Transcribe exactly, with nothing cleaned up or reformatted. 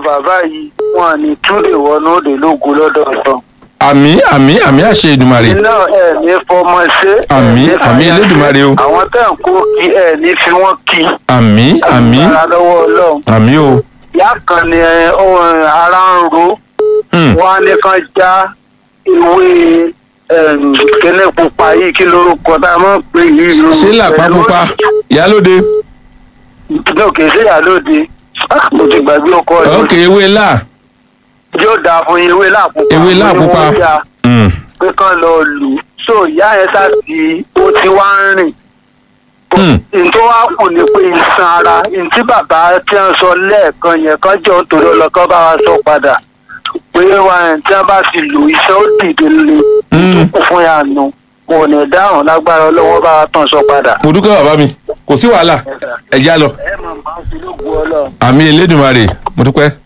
bàbá yìí wọn ní túlè wọnú òde lógo lọ́dọ̀ ọ̀sán. àmì àmì àmì àṣẹ Èdùmàrè. iná ẹ̀ ní fọmọ ṣe. àmì àmì Elédùmarè o. àwọn tẹ̀ ń kó kí ẹ̀ ní fi wọ́n kí. àmì àmì agbára lọ́wọ́ Ọlọ́run. àmì o. ìyá kan ni ara ń ro. wọ́n á ní kan já ewé kíní pupa yìí kí lórúkọ tá a máa ń pè yìí. ṣé làpá pupa ìyálóde. náà kì í ṣe ìyálóde mo ti gbàgbé ọkọ rẹ. ok ewé là. yóò dáa fún yín ewé là pupa. ewé là pupa. pé kán lọ lù ú so ìyá yẹn sá ti ó ti wá ń rìn. ntọ́ wá kù ní pé iṣan ara ntí bàbá tí wọ́n sọ lẹ́ẹ̀kan yẹn kan jọ ń torí ọlọ́kọ́ bá wa sọ padà pé wà tí wọ́n bá ti lù iṣan ó dìde lé kú fún yà nù kò ní dáhùn lágbára ọlọ́wọ́ bá wa tàn sọ padà. mo dúpẹ́ bàbá mi kò sí wàhálà ẹ̀já lọ. ẹ mọ̀ máa ń fi lóògùn Ọlọ́run. àmì Elédùmarè mo dúpẹ́.